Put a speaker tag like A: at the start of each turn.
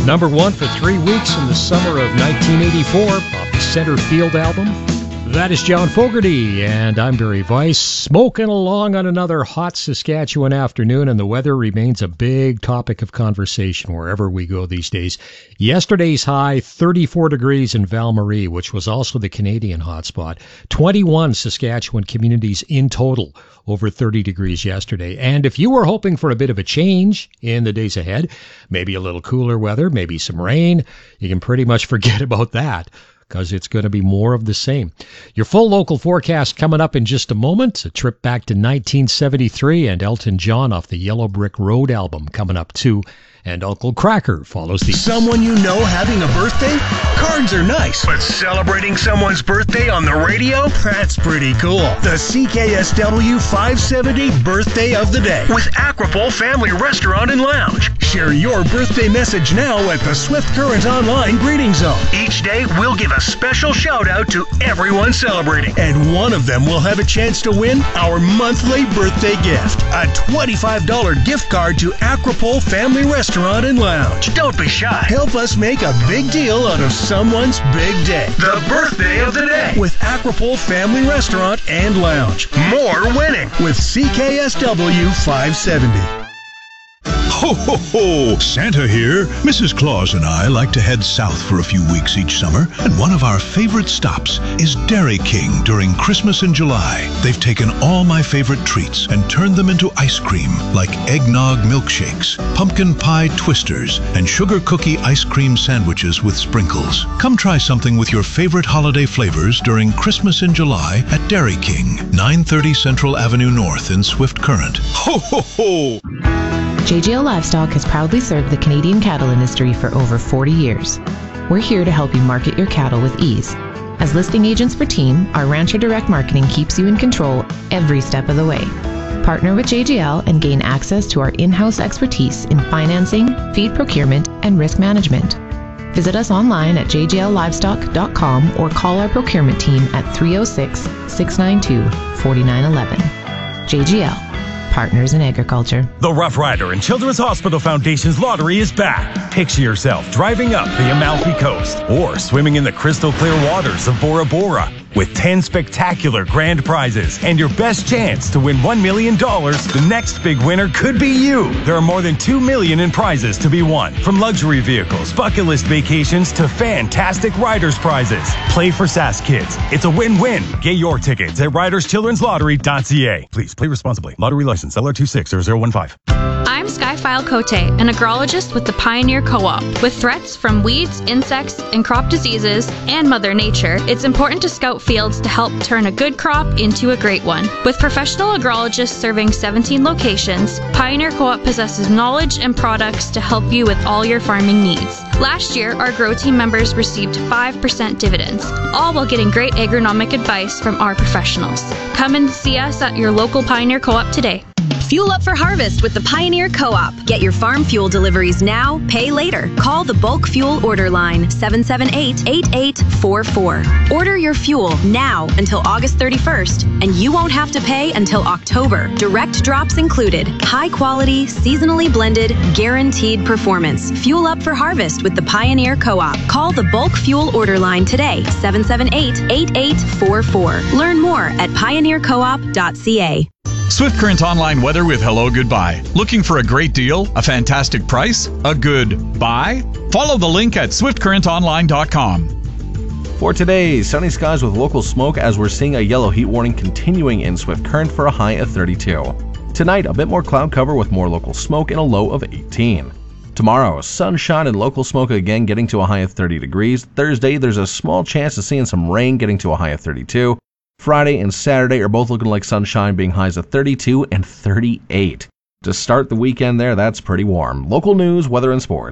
A: Number one for 3 weeks in the summer of 1984 off the Center Field album. That is John Fogerty, and I'm Barry Weiss, smoking along on another hot Saskatchewan afternoon, and the weather remains a big topic of conversation wherever we go these days. Yesterday's high, 34 degrees in Val-Marie, which was also the Canadian hotspot. 21 Saskatchewan communities in total over 30 degrees yesterday. And if you were hoping for a bit of a change in the days ahead, maybe a little cooler weather, maybe some rain, you can pretty much forget about that, because it's going to be more of the same. Your full local forecast coming up in just a moment. A trip back to 1973 and Elton John off the Yellow Brick Road album coming up too. And Uncle Cracker follows the...
B: Someone you know having a birthday? Cards are nice. But celebrating someone's birthday on the radio? That's pretty cool. The CKSW 570 Birthday of the Day with Aquapole Family Restaurant and Lounge. Share your birthday message now at the Swift Current Online Greeting Zone. Each day, we'll give a special shout-out to everyone celebrating. And one of them will have a chance to win our monthly birthday gift. A $25 gift card to Aquapole Family Restaurant and Lounge. Don't be shy. Help us make a big deal out of someone's big day. The Birthday of the Day with Aquapole Family Restaurant and Lounge. More winning with CKSW 570.
C: Ho, ho, ho! Santa here. Mrs. Claus and I like to head south for a few weeks each summer, and one of our favorite stops is Dairy King during Christmas in July. They've taken all my favorite treats and turned them into ice cream, like eggnog milkshakes, pumpkin pie twisters, and sugar cookie ice cream sandwiches with sprinkles. Come try something with your favorite holiday flavors during Christmas in July at Dairy King, 930 Central Avenue North in Swift Current. Ho, ho, ho!
D: JGL Livestock has proudly served the Canadian cattle industry for over 40 years. We're here to help you market your cattle with ease. As listing agents for Team, our Rancher Direct Marketing keeps you in control every step of the way. Partner with JGL and gain access to our in-house expertise in financing, feed procurement, and risk management. Visit us online at jgllivestock.com or call our procurement team at 306-692-4911. JGL. Partners in Agriculture.
E: The Rough Rider and Children's Hospital Foundation's lottery is back. Picture yourself driving up the Amalfi Coast or swimming in the crystal clear waters of Bora Bora with 10 spectacular grand prizes and your best chance to win $1 million. The next big winner could be you. There are more than $2 million in prizes to be won, from luxury vehicles, bucket list vacations to fantastic riders prizes. Play for Sask Kids. It's a win-win. Get your tickets at riderschildrenslottery.ca. Please play responsibly. Lottery license LR260015.
F: I'm Skyfile Cote, an agrologist with the Pioneer Co-op. With threats from weeds, insects, and crop diseases, and Mother Nature, it's important to scout fields to help turn a good crop into a great one. With professional agrologists serving 17 locations, Pioneer Co-op possesses knowledge and products to help you with all your farming needs. Last year, our Grow Team members received 5% dividends, all while getting great agronomic advice from our professionals. Come and see us at your local Pioneer Co-op today.
G: Fuel up for harvest with the Pioneer Co-op. Get your farm fuel deliveries now, pay later. Call the Bulk Fuel Order Line, 778-8844. Order your fuel now until August 31st, and you won't have to pay until October. Direct drops included. High quality, seasonally blended, guaranteed performance. Fuel up for harvest with the Pioneer Co-op. Call the Bulk Fuel Order Line today, 778-8844. Learn more at pioneercoop.ca.
H: Swift Current Online Weather with Hello Goodbye. Looking for a great deal, a fantastic price, a good buy? Follow the link at swiftcurrentonline.com.
I: For today, sunny skies with local smoke as we're seeing a yellow heat warning continuing in Swift Current for a high of 32. Tonight, a bit more cloud cover with more local smoke and a low of 18. Tomorrow, sunshine and local smoke again getting to a high of 30 degrees. Thursday, there's a small chance of seeing some rain getting to a high of 32. Friday and Saturday are both looking like sunshine, being highs of 32 and 38. To start the weekend there, that's pretty warm. Local news, weather, and sports.